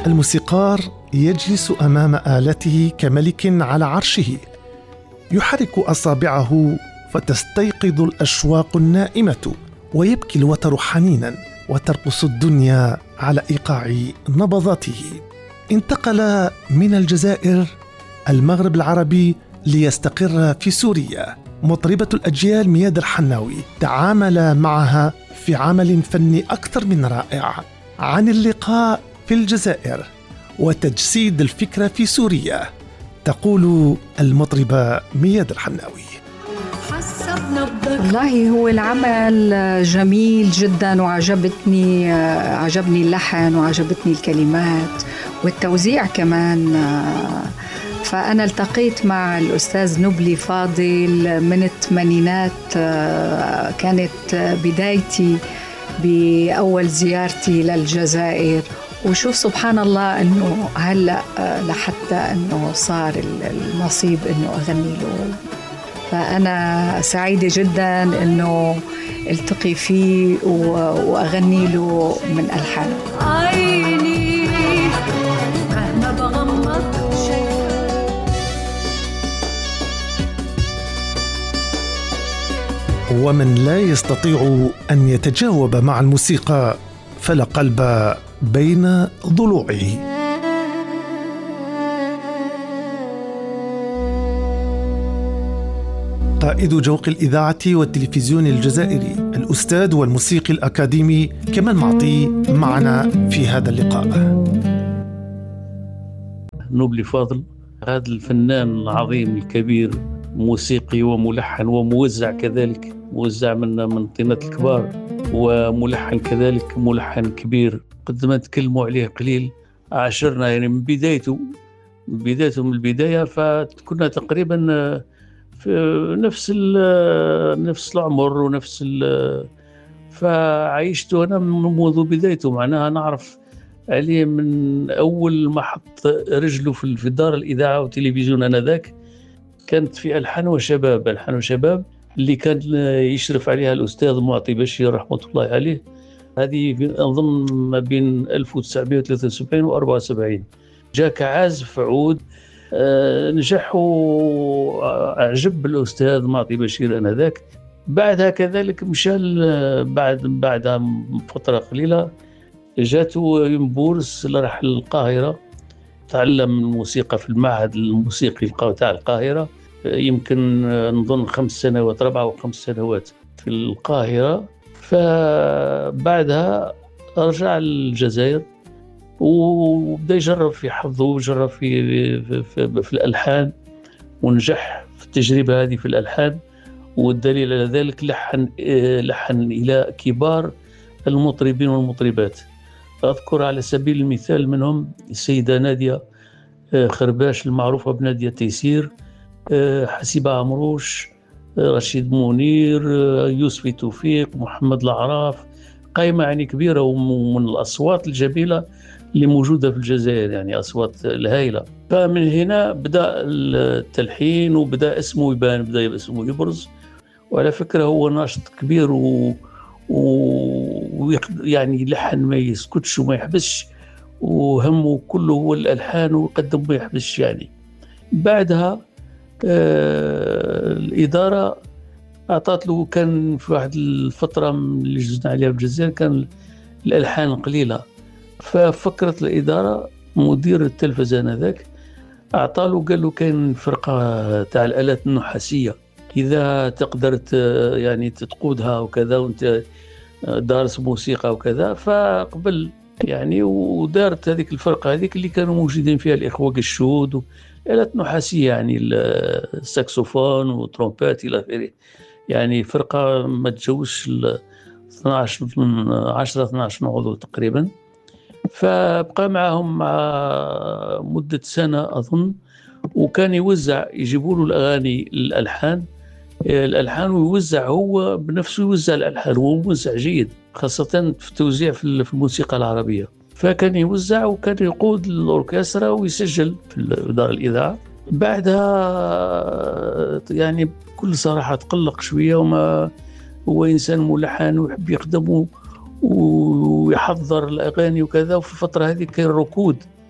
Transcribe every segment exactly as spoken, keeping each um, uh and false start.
الموسيقار يجلس أمام آلته كملك على عرشه، يحرك أصابعه فتستيقظ الأشواق النائمة، ويبكي الوتر حنينا، وترقص الدنيا على إيقاع نبضاته. انتقل من الجزائر المغرب العربي ليستقر في سوريا. مطربة الأجيال مياد الحناوي تعامل معها في عمل فني أكثر من رائع عن اللقاء في الجزائر وتجسيد الفكرة في سوريا. تقول المطربة مياد الحناوي: والله هو العمل جميل جدا، وعجبتني عجبني اللحن وعجبتني الكلمات والتوزيع كمان. فأنا التقيت مع الأستاذ نبلي فاضل من الثمانينات، كانت بدايتي بأول زيارتي للجزائر، وشوف سبحان الله أنه هلأ لحتى أنه صار النصيب أنه أغني له. فأنا سعيدة جدا أنه التقي فيه وأغني له من ألحانه. عيني مهما بغمض شيء. ومن لا يستطيع أن يتجاوب مع الموسيقى فلا قلب بين ضلوعه. قائد جوق الإذاعة والتلفزيون الجزائري، الأستاذ والموسيقي الأكاديمي كمال معطي، معنا في هذا اللقاء. نبلي فاضل هذا الفنان العظيم الكبير، موسيقي وملحن وموزع كذلك، موزع من من طينة الكبار، وملحن كذلك، ملحن كبير. قد ما نتكلموا عليه قليل، عاشرنا يعني من بدايته من بدايته من البداية، فكنا تقريبا في نفس نفس العمر ونفس فعيشته أنا منذ بدايته، معناها نعرف عليه من أول ما حط رجله في دار الإذاعة والتلفزيون. آنذاك كانت في ألحان وشباب، ألحان وشباب اللي كان يشرف عليها الأستاذ معطي بشير رحمة الله عليه. هذه أظن ما بين ألف وتسعمائة وثلاثة وسبعين و أربعة وسبعين. جاء كعازف عود، نجح وأعجب الأستاذ معطي بشير آنذاك. بعدها كذلك مشى بعد بعدها فترة قليلة جاته ينبورس، راح للقاهرة، تعلم الموسيقى في المعهد الموسيقي تاع القاهرة، يمكن نظن خمس سنوات ربعة أو خمس سنوات في القاهرة. فبعدها رجع للجزائر وبدأ يجرب في حظه، وجرب في, في, في, في الألحان، ونجح في التجربة هذه في الألحان. والدليل على ذلك لحن لحن إلى كبار المطربين والمطربات. أذكر على سبيل المثال منهم السيدة نادية خرباش المعروفة بنادية تيسير، حسيبة عمروش، رشيد منير، يوسف توفيق، محمد العراف، قائمة يعني كبيرة ومن الأصوات الجميلة اللي موجودة في الجزائر، يعني أصوات الهائلة. فمن هنا بدأ التلحين وبدأ اسمه يبان، بدأ اسمه يبرز. وعلى فكرة هو ناشط كبير و... و... يعني يلحن ما يسكتش وما يحبسش، وهمه كله هو الألحان ويقدم ما يحبسش يعني. بعدها آه الإدارة أعطت له، كان في واحد الفترة اللي جزنا عليها في الجزائر كان الألحان قليلة، ففكرت الإدارة مدير التلفزة آنذاك أعطى له، قال له كان فرقة تاع الآلات النحاسية، إذا تقدر يعني تقودها وكذا وأنت دارس موسيقى وكذا. فقبل يعني، ودارت هذيك الفرقة هذيك اللي كانوا موجودين فيها الإخوة قشود وآلات نحاسية، يعني الساكسوفون وترومبات إلى آخره، يعني فرقة ما تجوزش اثناشر من عشرة اثناشر عضو تقريبا. فبقى معهم مع مدة سنة أظن، وكان يوزع، يجيبوا له الأغاني الألحان الألحان ويوزع هو بنفسه، يوزع الألحان، هو موزع جيد خاصة في توزيع في الموسيقى العربية. فكان يوزع وكان يقود الأوركسترا ويسجل في دار الإذاعة. بعدها يعني بكل صراحة تقلق شوية، وما هو إنسان ملحن ويحب يخدمه ويحضر الأغاني وكذا. وفي الفترة هذه كان ركود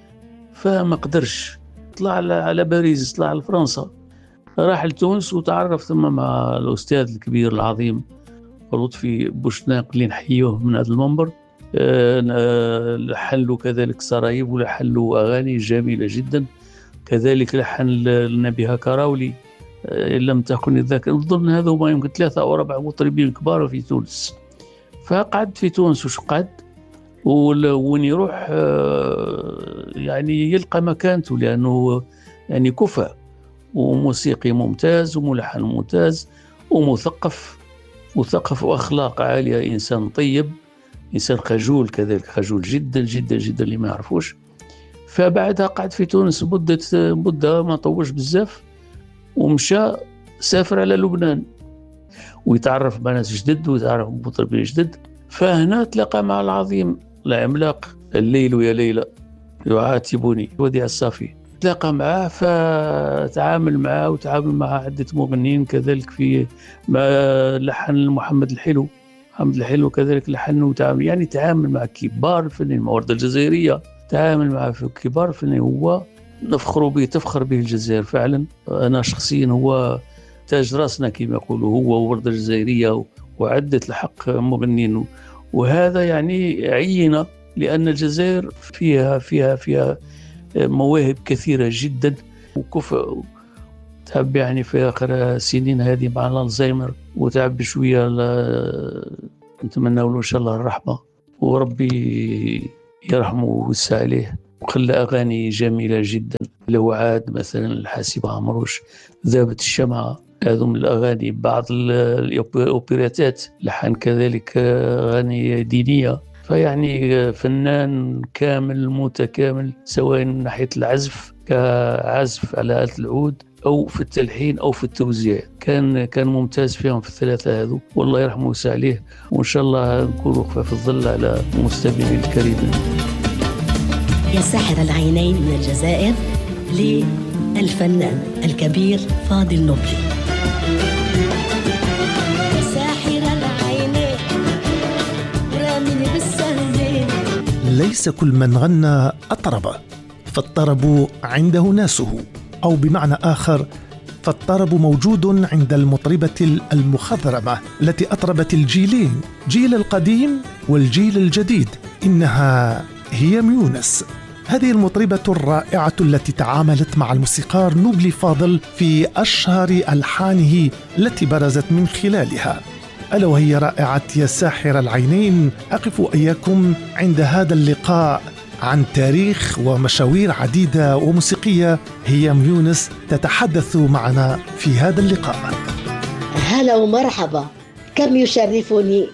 فما قدرش، طلع على باريس، طلع على فرنسا، راح لتونس وتعرف ثم مع الأستاذ الكبير العظيم لطفي بوشناق اللي نحيوه من هذا المنبر. لحن له كذلك سرايب، ولحن له أغاني جميلة جدا، كذلك لحن لنبيها كراولي إن لم تكن الذاكرة. نظن هذا ما يمكن ثلاثة أو أربعة مطربين كبار في تونس. فقعد في تونس وشقد، وين يروح يعني يلقى مكانته، لأنه يعني كفء وموسيقي ممتاز وملحن ممتاز ومثقف مثقف وأخلاق عالية، إنسان طيب، إنسان خجول، كذلك خجول جدا جدا جدا اللي ما يعرفوش. فبعدها قعد في تونس مدة مدة ما طولش بزاف، ومشى سافر على لبنان ويتعرف مع ناس جدد ويتعرف بمطربين جدد. فهنا تلاقى مع العظيم العملاق الليل ويا ليلى يعاتبني وديع الصافي، تلاقى معاه فتعامل معاه وتعامل مع عدة مغنيين، كذلك في لحن محمد الحلو محمد الحلو كذلك لحن وتعامل، يعني تعامل مع كبار الفنانين، الموردة الجزائرية تعامل مع كبار الفنانين. هو نفخر به، تفخر به الجزائر فعلا. أنا شخصيا هو تاج راسنا كما يقولوا، هو ووردة الجزائرية وعدة لحق مغنين، وهذا يعني عينة، لأن الجزائر فيها فيها فيها مواهب كثيرة جدا وكفء. تعب يعني في آخر سنين هذه مع الزهايمر، وتعب شوية، نتمنى له إن شاء الله الرحمة، وربي يرحمه ويوسع عليه. وخلى أغاني جميلة جدا، لو عاد مثلا الحاسب عمروش، ذابت الشمعة، هذو من الأغاني. بعض الأوبريتات لحن كذلك أغاني دينية. فيعني فنان كامل متكامل، سواء من ناحية العزف كعزف على آلة العود أو في التلحين أو في التوزيع، كان كان ممتاز فيهم في الثلاثة هذو، والله يرحمه ويسع عليه. وإن شاء الله نكون وقفة في الظل على مستمعين الكريمين. يا ساحر العينين من الجزائر للفنان الكبير فاضل نبلي. يا ساحر العينين رامي بالسهلين. ليس كل من غنى أطرب، فالطرب عنده ناسه، أو بمعنى آخر فالطرب موجود عند المطربة المخضرمة التي أطربت الجيلين، جيل القديم والجيل الجديد. إنها هيام يونس، هذه المطربة الرائعة التي تعاملت مع الموسيقار نوبلي فاضل في أشهر ألحانه التي برزت من خلالها، ألا وهي رائعة يا ساحر العينين. أقف إياكم عند هذا اللقاء عن تاريخ ومشاوير عديدة وموسيقية. هيام يونس تتحدث معنا في هذا اللقاء. هلا ومرحبا، كم يشرفني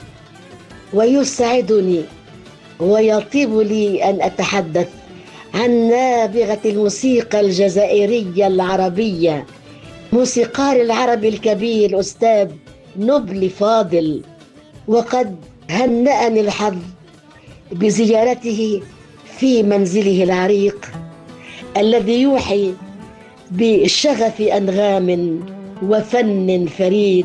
ويسعدني ويطيب لي أن أتحدث عن نابغة الموسيقى الجزائرية العربية، موسيقار العربي الكبير الأستاذ نبلي فاضل. وقد هنأني الحظ بزيارته في منزله العريق الذي يوحي بشغف أنغام وفن فريد.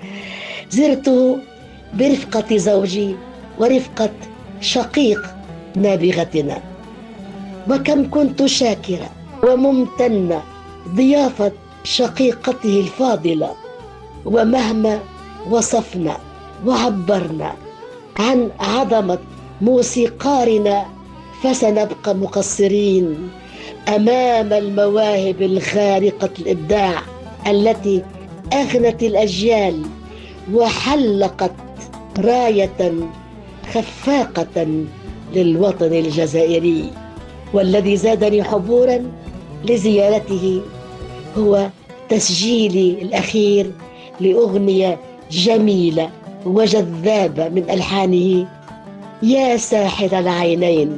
زرته برفقة زوجي ورفقة شقيق نابغتنا، وكم كنت شاكرة وممتنة ضيافة شقيقته الفاضلة. ومهما وصفنا وعبرنا عن عظمة موسيقارنا فسنبقى مقصرين أمام المواهب الخارقة الإبداع التي أغنت الأجيال وحلقت راية خفاقة للوطن الجزائري. والذي زادني حبورا لزيارته هو تسجيلي الأخير لأغنية جميلة وجذابة من ألحانه يا ساحر العينين،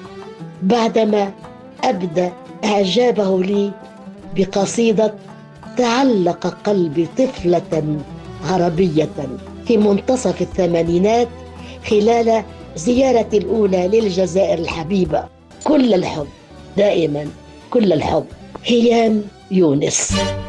بعدما أبدى إعجابه لي بقصيدة تعلق قلبي طفلة عربية في منتصف الثمانينات خلال زيارتي الأولى للجزائر الحبيبة. كل الحب، دائما كل الحب. هيام يونس.